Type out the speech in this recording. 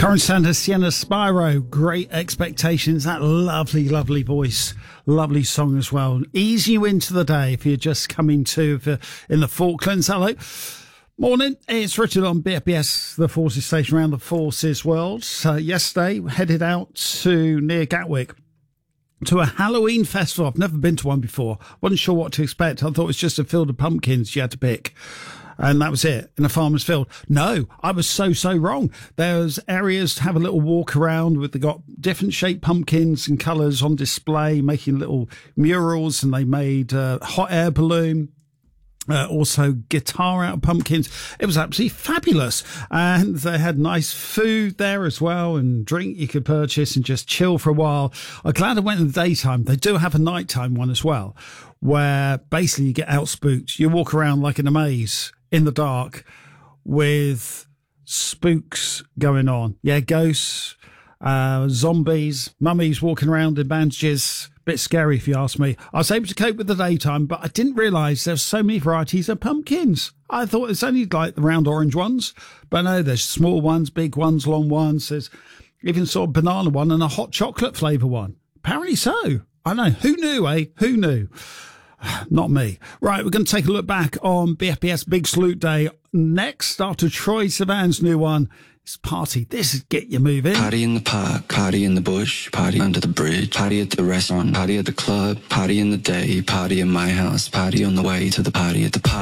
Corin Sanders, Sienna Spyro, Great Expectations. That lovely, lovely voice. Lovely song as well. Ease you into the day if you're just coming to in the Falklands. Hello. Morning. It's Richard on BFBS, the Forces Station around the Forces world. Yesterday, headed out to near Gatwick to a Halloween festival. I've never been to one before. Wasn't sure what to expect. I thought it was just a field of pumpkins you had to pick. And that was it, in a farmer's field. No, I was so wrong. There's areas to have a little walk around with, they got different shaped pumpkins and colours on display, making little murals, and they made hot air balloon. Also guitar out of pumpkins. It was absolutely fabulous. And they had nice food there as well, and drink you could purchase and just chill for a while. I'm glad I went in the daytime. They do have a nighttime one as well, where basically you get out spooked. You walk around like in a maze in the dark with spooks going on. Yeah, ghosts, zombies, mummies walking around in bandages. Bit scary if you ask me. I was able to cope with the daytime, but I didn't realise there's so many varieties of pumpkins. I thought it's only like the round orange ones, but no, there's small ones, big ones, long ones. There's even sort of banana one and a hot chocolate flavour one. Apparently so. I know. Who knew, eh? Who knew? Not me. Right, we're going to take a look back on BFBS Big Salute Day next after Troye Sivan's new one. It's Party. This is Get You Moving. Party in the park, party in the bush, party under the bridge, party at the restaurant, party at the club, party in the day, party in my house, party on the way to the party at the park.